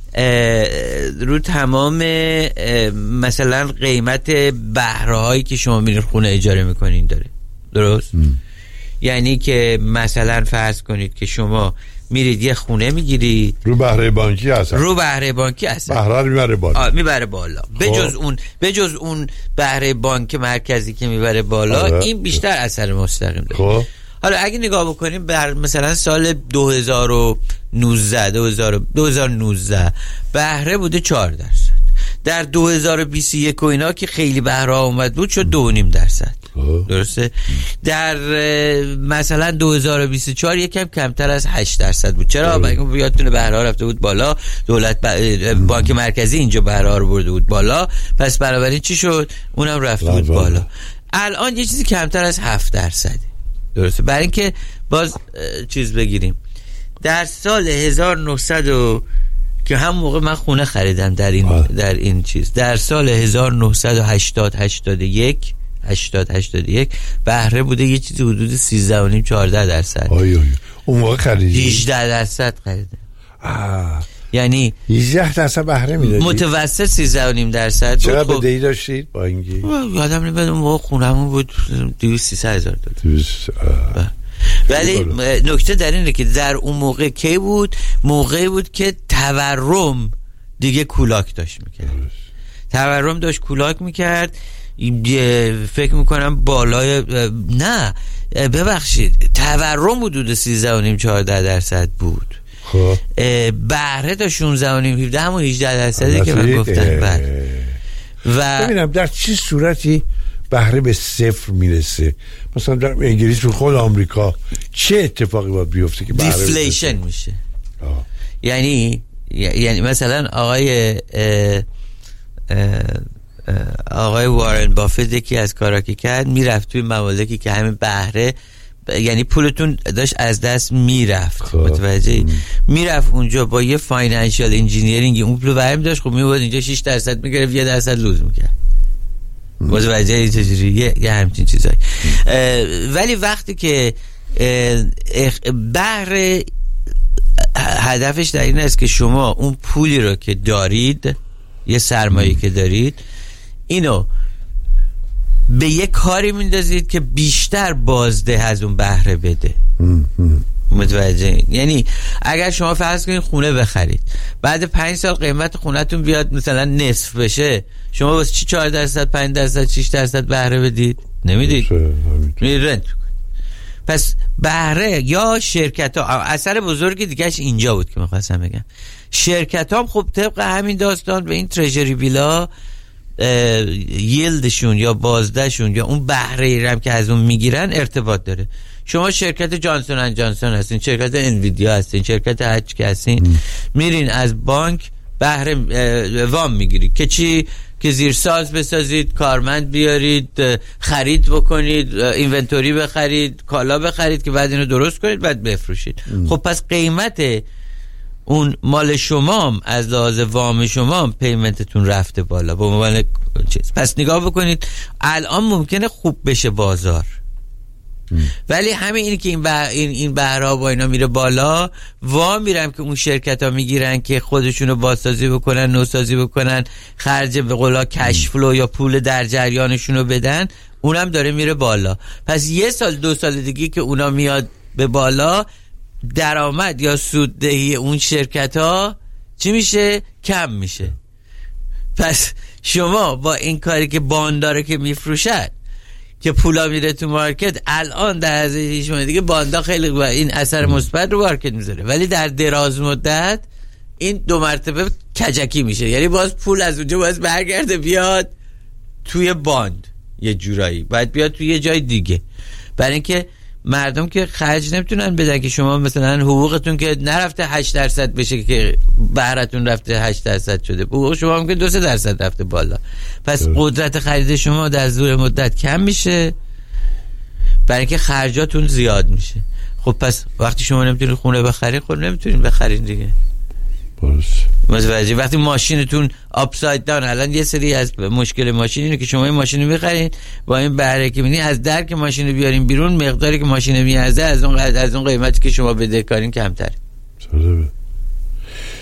رو تمام مثلا قیمت بهره‌هایی که شما میرین خونه اجاره میکنین داره. درست؟ یعنی که مثلا فرض کنید که شما میرید یه خونه میگیرید رو بهره بانکی هستن، بهره رو میبره بالا. به جز اون بهره بانک مرکزی که میبره بالا، این بیشتر اثر مستقیم داره. حالا اگه نگاه بکنیم بر مثلا سال 2019 بهره بوده 4%، در 2021 و اینا که خیلی بهره اومد بود شد 2.5%. درسته؟ در مثلا 2024 یکم کمتر از 8% بود. چرا؟ بگم یادتونه بهره رفته بود بالا، دولت بانک مرکزی اینجا بهره رو برده بود بالا، پس بنابراین چی شد؟ اونم رفته بود بالا. الان یه چیزی کمتر از 7%. درسته؟ برای اینکه باز چیز بگیریم، در سال 1900 که هم موقع من خونه خریدم در این چیز، در سال 1981 بهره بوده یه چیزی حدود 13.5-14%. اون موقع خریدی 18% خریدم. یعنی 18% بهره میدادی؟ متوسط 13.5%. چقدر بدهی داشتید با اینکه؟ یادم نمیاد اون موقع خونمون بود 200,000 دلار. ولی نکته در اینه که در اون موقع کی بود؟ موقعی بود که تورم دیگه کولاک داشت میکرد. تورم داشت کولاک میکرد. فکر میکنم بالای نه ببخشید تورم حدود 13.5-14% بود. بهره تا 16.5-17 همون 18% که من گفتم. و ببینم در چه صورتی بهره به صفر میرسه؟ مثلا در انگلیس و خود آمریکا چه اتفاقی باید بیفته که بهره دیفلیشن میشه؟ یعنی مثلا آقای وارن بافت که از کارا که کرد میرفت توی ممالکی که همین بهره، یعنی پولتون داشت از دست میرفت، متوجهی؟ میرفت اونجا با یه فاینانشال انجینیرینگ اون پولو برمی داشت، خب میبود اینجا 6% میگرفت 1% لوز میکرد. متوجهی چجوری؟ یه همچین چیزایی. ولی وقتی که بهره هدفش در این است که شما اون پولی رو که دارید، یه سرمایه که دارید، اینو به یه کاری میندازید که بیشتر بازده از اون بهره بده. متوجه؟ یعنی اگر شما فرض کنید خونه بخرید، بعد 5 سال قیمت خونه‌تون بیاد مثلا نصف بشه، شما واسه چی 4%، 5%، 6% بهره بدید؟ نمیدید. میرید رنت. پس بهره یا شرکت ها، اثر بزرگی دیگهش اینجا بود که میخواستم بگم، شرکت ها خب طبق همین داستان به این تریجری بیلا ییلدشون یا بازدهشون یا اون بهره ای هم که از اون میگیرن ارتباط داره. شما شرکت جانسون اند جانسون هستین، شرکت انویدیا هستین، شرکت هچ هستین، میرین از بانک بهره وام میگیرید که چی؟ که زیرساز بسازید، کارمند بیارید، خرید بکنید، اینونتوری بخرید، کالا بخرید که بعد اینو درست کنید بعد بفروشید. خب پس قیمت اون مال شما از لحاظ وام شما پیمنتتون رفته بالا به عنوان چیز. پس نگاه بکنید الان ممکنه خوب بشه بازار، ولی همین اینه که این بهره با اینا میره بالا، وام میرم که اون شرکت ها میگیرن که خودشونو بازسازی بکنن، نوسازی بکنن، خرج به قولا کش فلو یا پول در جریانشونو بدن، اونم داره میره بالا. پس 1 سال 2 سال دیگه که اونا میاد به بالا، درآمد یا سوددهی اون شرکت ها چی میشه؟ کم میشه. پس شما با این کاری که باند داره که میفروشد که پولا میره تو مارکت، الان در از شما دیگه باندا خیلی این اثر مثبت رو مارکت میذاره، ولی در دراز مدت این 2 مرتبه کجکی میشه. یعنی باز پول از اونجا باز برگرده بیاد توی باند، یه جورایی باید بیاد توی یه جای دیگه، برای اینکه مردم که خرج نمیتونن بدن که شما مثلا حقوقتون که نرفته 8% بشه که بهره‌تون رفته 8% شده، حقوق شما هم که 2-3% رفته بالا. پس قدرت خرید شما در زور مدت کم میشه، برای اینکه خرجاتون زیاد میشه. خب پس وقتی شما نمیتونید خونه بخرید، خب نمیتونید بخرید دیگه. متوجه؟ وقتی ماشینتون آپساید داون، الان یه سری از مشکل ماشین اینه که شما این ماشین رو بخرید با این بهره که می‌بینید از در که ماشین رو بیارین بیرون، مقداری که ماشین میارزه از اون قیمتی که شما بدهکارین کمتره.